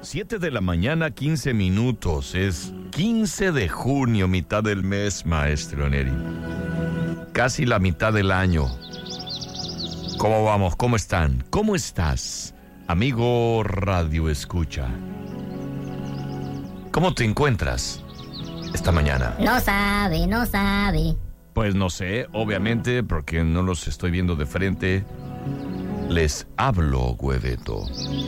7 de la mañana, 15 minutos. Es 15 de junio, mitad del mes, maestro Neri. Casi la mitad del año. ¿Cómo vamos? ¿Cómo están? ¿Cómo estás, amigo Radio Escucha? ¿Cómo te encuentras esta mañana? No sabe. Pues no sé, obviamente, porque no los estoy viendo de frente. Les hablo, Hueveto.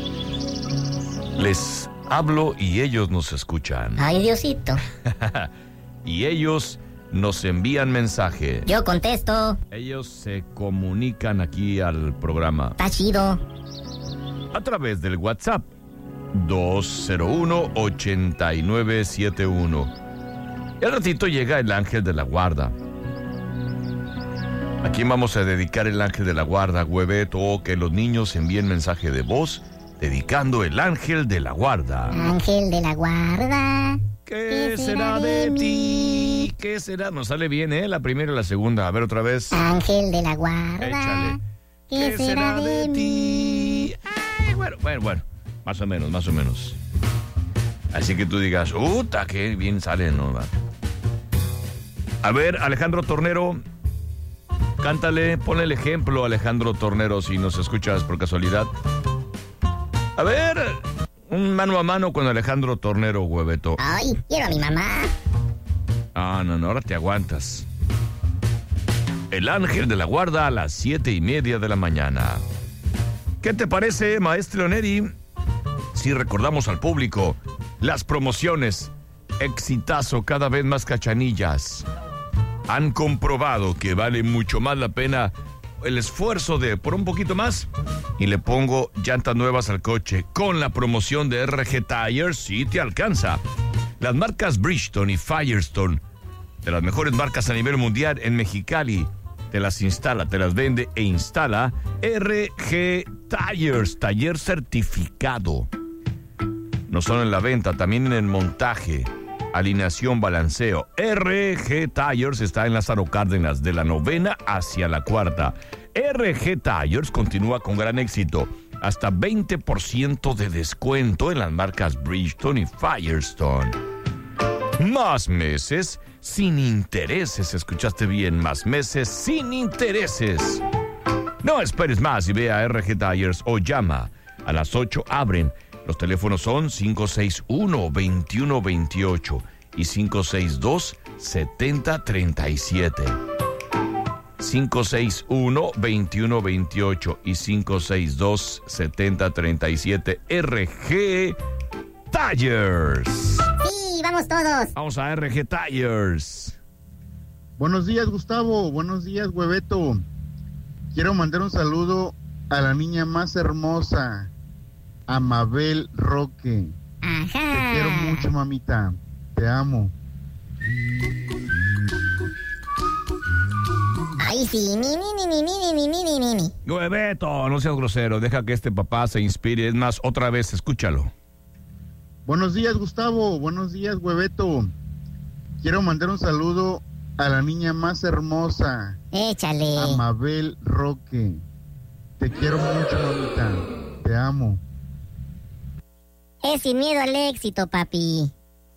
Les hablo y ellos nos escuchan. Ay, Diosito. Y ellos nos envían mensaje. Yo contesto. Ellos se comunican aquí al programa. Está chido. A través del WhatsApp 201-8971. Y al ratito llega el ángel de la guarda. ¿A quién vamos a dedicar el ángel de la guarda, Hueveto? O que los niños envíen mensaje de voz dedicando el ángel de la guarda. Ángel de la guarda. ¿Qué será de ti? ¿Qué será? Nos sale bien, ¿eh? La primera y la segunda. A ver, otra vez. Ángel de la guarda. Échale. ¿Qué será de ti? Ay, bueno. Más o menos. Así que tú digas, ¡uta! ¡Qué bien sale, ¿no? A ver, Alejandro Tornero, cántale, ponle el ejemplo, Alejandro Tornero, si nos escuchas por casualidad. A ver, un mano a mano con Alejandro Tornero, Hueveto. Ay, quiero a mi mamá. Ah, no, ahora te aguantas. El ángel de la guarda a las 7:30 de la mañana. ¿Qué te parece, maestro Neri, si recordamos al público las promociones? Exitazo, cada vez más cachanillas. Han comprobado que vale mucho más la pena el esfuerzo de por un poquito más y le pongo llantas nuevas al coche. Con la promoción de RG Tires, sí te alcanza. Las marcas Bridgestone y Firestone, de las mejores marcas a nivel mundial en Mexicali, te las instala, te las vende e instala RG Tires, taller certificado. No solo en la venta, también en el montaje, alineación, balanceo. RG Tires está en Lázaro Cárdenas, de la 9ª hacia la 4ª. RG Tires continúa con gran éxito. Hasta 20% de descuento en las marcas Bridgestone y Firestone. Más meses sin intereses. ¿Escuchaste bien? Más meses sin intereses. No esperes más y ve a RG Tires o llama. A las 8 abren. Los teléfonos son 561-2128 y 562-7037. 561-2128 y 562-7037. RG Tires. Sí, vamos todos. Vamos a RG Tires. Buenos días, Gustavo. Buenos días, Hueveto. Quiero mandar un saludo a la niña más hermosa, a Mabel Roque. Ajá. Te quiero mucho, mamita. Te amo. Ay, sí, mi. Hueveto, no seas grosero. Deja que este papá se inspire. Es más, otra vez, escúchalo. Buenos días, Gustavo. Buenos días, Hueveto. Quiero mandar un saludo a la niña más hermosa, Échale. a Mabel Roque. Te quiero mucho, mamita. Te amo. Es sin miedo al éxito, papi.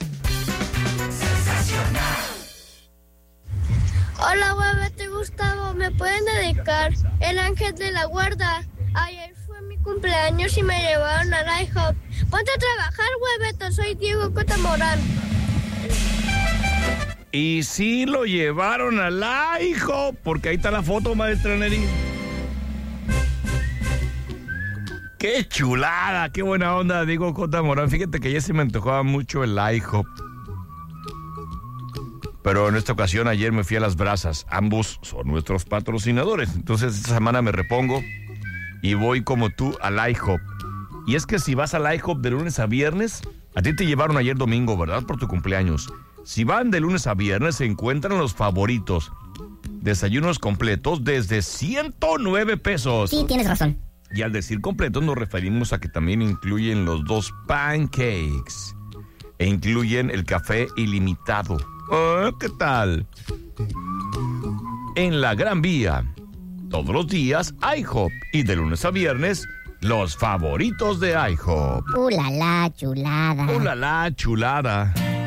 Hola, Hueveto y Gustavo, ¿me pueden dedicar el ángel de la guarda? Ayer fue mi cumpleaños y me llevaron al IHOP. Ponte a trabajar, Hueveto, soy Diego Cota Morán. Y sí lo llevaron al IHOP, porque ahí está la foto, maestra Neri. ¡Qué chulada! ¡Qué buena onda, Diego Cota Morán! Fíjate que ya se me antojaba mucho el IHOP. Pero en esta ocasión, ayer me fui a Las Brasas. Ambos son nuestros patrocinadores. Entonces, esta semana me repongo y voy como tú al IHOP. Y es que si vas al IHOP de lunes a viernes, a ti te llevaron ayer domingo, ¿verdad? Por tu cumpleaños. Si van de lunes a viernes, se encuentran los favoritos. Desayunos completos desde 109 pesos. Sí, tienes razón. Y al decir completos nos referimos a que también incluyen los 2 pancakes. E incluyen el café ilimitado. Oh, ¿qué tal? En la Gran Vía, todos los días IHOP. Y de lunes a viernes, Los favoritos de IHOP. La chulada. La chulada.